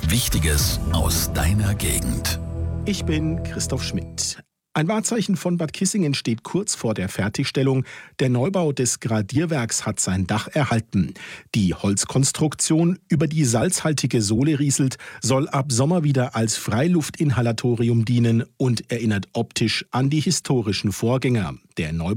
Wichtiges aus deiner Gegend. Ich bin Christoph Schmidt. Ein Wahrzeichen von Bad Kissingen steht kurz vor der Fertigstellung. Der Neubau des Gradierwerks hat sein Dach erhalten. Die Holzkonstruktion, über die salzhaltige Sohle rieselt, soll ab Sommer wieder als Freiluftinhalatorium dienen und erinnert optisch an die historischen Vorgänger. Der Neubau